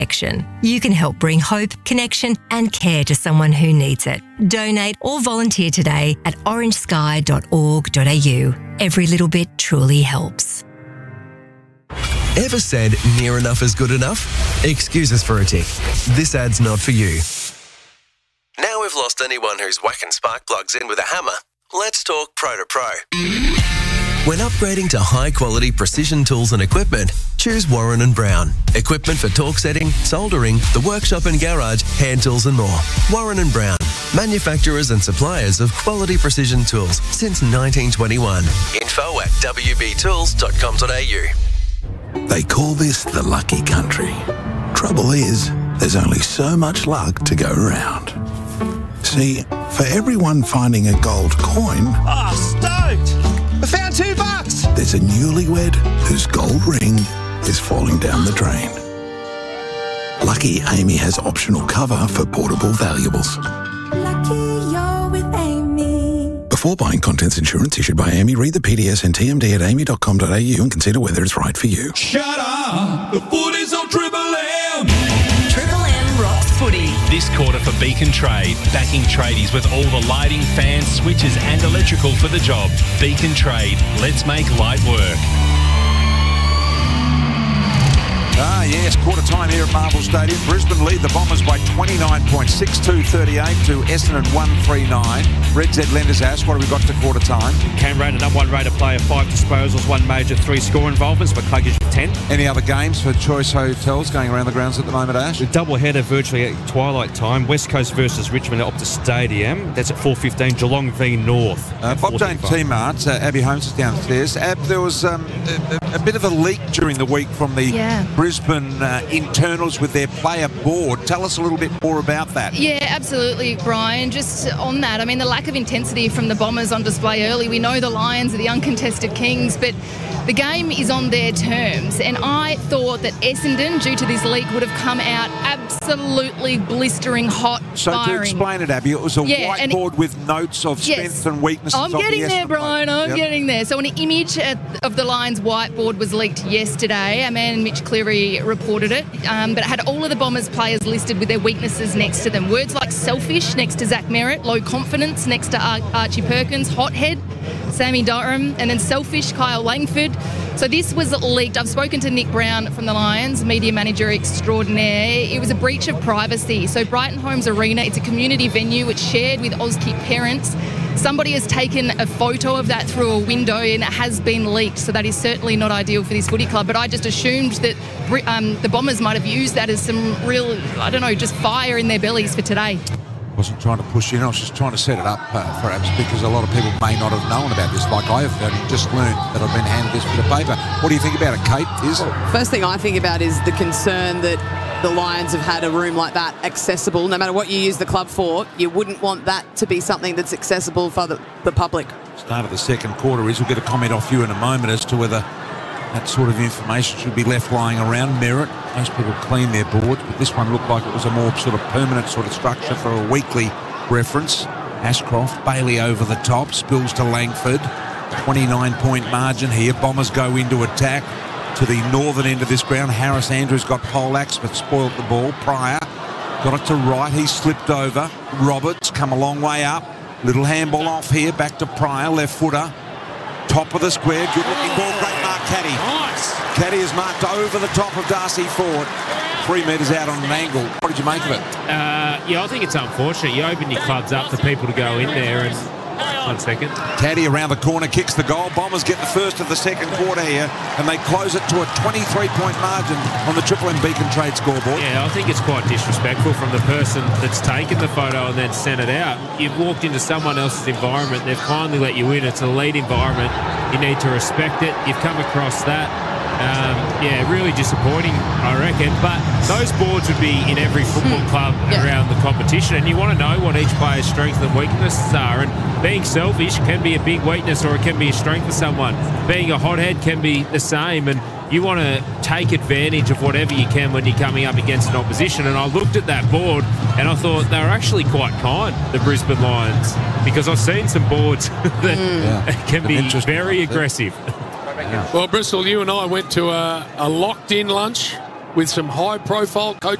Action. You can help bring hope, connection and care to someone who needs it. Donate or volunteer today at orangesky.org.au. Every little bit truly helps. Ever said near enough is good enough? Excuse us for a tick. This ad's not for you. Now we've lost anyone who's whacking spark plugs in with a hammer, let's talk Pro to Pro. When upgrading to high-quality precision tools and equipment, choose Warren & Brown. Equipment for torque setting, soldering, the workshop and garage, hand tools and more. Warren & Brown, manufacturers and suppliers of quality precision tools since 1921. Info at wbtools.com.au. They call this the lucky country. Trouble is, there's only so much luck to go around. See, for everyone finding a gold coin... Oh, stoked! I found $2! There's a newlywed whose gold ring is falling down the drain. Lucky Amy has optional cover for portable valuables. Lucky you're with Amy. Before buying contents insurance issued by Amy, read the PDS and TMD at amy.com.au and consider whether it's right for you. Shut up! The footy's on Triple M! Triple M rocks footy. This quarter for Beacon Trade, backing tradies with all the lighting, fans, switches and electrical for the job. Beacon Trade, let's make light work. Ah, yes, quarter time here at Marvel Stadium. Brisbane lead the Bombers by 29 points, 6-2-38 to Essendon 139. Red Z Lenders Ash, what have we got to quarter time? Cam Rayner, number one rated player, 5 disposals, 1 major, 3 score involvements, McCluggage 10. Any other games for Choice Hotels going around the grounds at the moment, Ash? The double header virtually at twilight time. West Coast versus Richmond at Optus Stadium. That's at 4:15. Geelong v North. Bob Jane T-Mart, Abby Holmes is downstairs. Ab, there was a bit of a leak during the week from the Brisbane internals with their player board. Tell us a little bit more about that. Yeah, absolutely, Brian. Just on that, I mean, the lack of intensity from the Bombers on display early. We know the Lions are the uncontested kings, but the game is on their terms. And I thought that Essendon, due to this leak, would have come out absolutely blistering hot, So firing. to explain it, Abby, it was a whiteboard with notes of strengths and weaknesses. I'm getting there, Brian. I'm getting there. So an image of the Lions whiteboard was leaked yesterday. Our man Mitch Cleary reported it, but it had all of the Bombers players listed with their weaknesses next to them. Words like selfish next to Zach Merritt, low confidence next to Archie Perkins, hothead Sammy Durham, and then selfish Kyle Langford. So this was leaked. I've spoken to Nick Brown from the Lions, media manager extraordinaire. It was a breach of privacy. So Brighton Homes Arena, it's a community venue which shared with Auskey parents. Somebody has taken a photo of that through a window and it has been leaked. So that is certainly not ideal for this footy club. But I just assumed that the Bombers might have used that as some real, I don't know, just fire in their bellies for today. I wasn't trying to push in, I was just trying to set it up perhaps because a lot of people may not have known about this like I have only just learned that I've been handed this bit of paper. What do you think about it, Kate? First thing I think about is the concern that the Lions have had a room like that accessible. No matter what you use the club for, you wouldn't want that to be something that's accessible for the public. Start of the second quarter is, we'll get a comment off you in a moment as to whether that sort of information should be left lying around. Merritt, most people clean their boards, but this one looked like it was a more sort of permanent sort of structure for a weekly reference. Ashcroft, Bailey over the top, spills to Langford. 29-point margin here. Bombers go into attack to the northern end of this ground. Harris Andrews got poleaxe but spoiled the ball. Pryor got it to right. He slipped over. Roberts come a long way up. Little handball off here. Back to Pryor, left footer. Top of the square. Good looking ball. Great mark, Caddy. Nice. Caddy is marked over the top of Darcy Ford. 3 metres out on an angle. What did you make of it? Yeah, I think it's unfortunate. You open your clubs up for people to go in there and... 1 second. Caddy around the corner kicks the goal. Bombers get the first of the second quarter here and they close it to a 23-point margin on the Triple M Beacon Trade scoreboard. Yeah, I think it's quite disrespectful from the person that's taken the photo and then sent it out. You've walked into someone else's environment. They've kindly let you in. It's a lead environment. You need to respect it. You've come across that. Yeah, really disappointing, I reckon. But those boards would be in every football club around the competition, and you want to know what each player's strengths and weaknesses are. And being selfish can be a big weakness, or it can be a strength for someone. Being a hothead can be the same, and you want to take advantage of whatever you can when you're coming up against an opposition. And I looked at that board, and I thought they were actually quite kind, the Brisbane Lions, because I've seen some boards that can be very aggressive. Well, Bristol, you and I went to a locked-in lunch with some high-profile coaching